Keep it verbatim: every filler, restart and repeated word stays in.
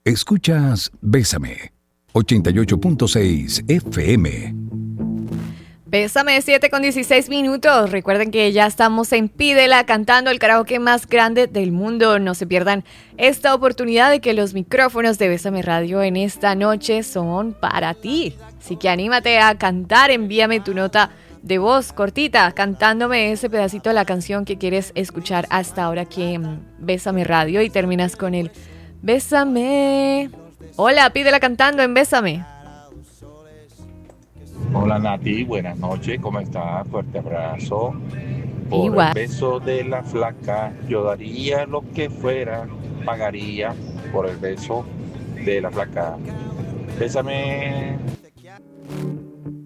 Escuchas Bésame, ochenta y ocho punto seis F M. Bésame, siete con dieciséis minutos. Recuerden que ya estamos en Pídela, cantando el karaoke más grande del mundo. No se pierdan esta oportunidad de que los micrófonos de Bésame Radio en esta noche son para ti. Así que anímate a cantar, envíame tu nota de voz cortita, cantándome ese pedacito de la canción que quieres escuchar hasta ahora aquí en Bésame Radio, y terminas con el Bésame. Hola, Pídela cantando en Bésame. Hola Nati, buenas noches, ¿cómo estás? Fuerte abrazo. Por Igual. el beso de la flaca, yo daría lo que fuera, pagaría por el beso de la flaca. Bésame.